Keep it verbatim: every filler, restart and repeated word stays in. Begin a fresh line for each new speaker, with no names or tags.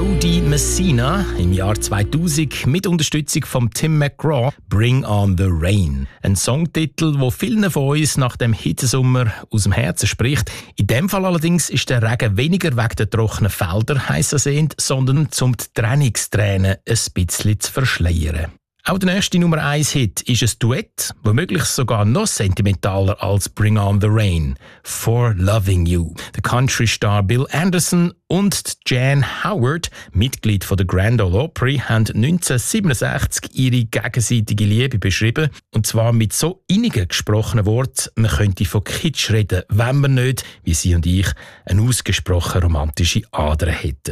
Jody Messina im Jahr zweitausend mit Unterstützung von Tim McGraw «Bring on the Rain». Ein Songtitel, der vielen von uns nach dem Hitzesommer aus dem Herzen spricht. In dem Fall allerdings ist der Regen weniger wegen der trockenen Felder heiß ersehnt, sondern um die Trennungstränen ein bisschen zu verschleiern. Auch der nächste Nummer eins Hit ist ein Duett, womöglich sogar noch sentimentaler als «Bring on the Rain». «For Loving You». Der Country-Star Bill Anderson und Jan Howard, Mitglied von der Grand Ole Opry, haben neunzehnhundertsiebenundsechzig ihre gegenseitige Liebe beschrieben. Und zwar mit so innigen gesprochenen Worten, man könnte von Kitsch reden, wenn man nicht, wie sie und ich, eine ausgesprochen romantische Ader hätten.